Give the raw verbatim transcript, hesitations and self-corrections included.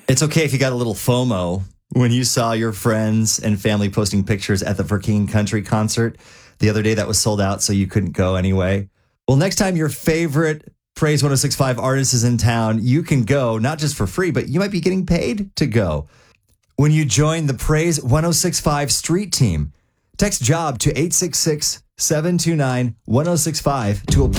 It's okay if you got a little FOMO when you saw your friends and family posting pictures at the For King Country concert the other day that was sold out, so you couldn't go anyway. Well, next time your favorite Praise one oh six point five artist is in town, you can go, not just for free, but you might be getting paid to go when you join the Praise one oh six point five Street Team. Text JOB to eight six six, seven two nine, one oh six five to apply.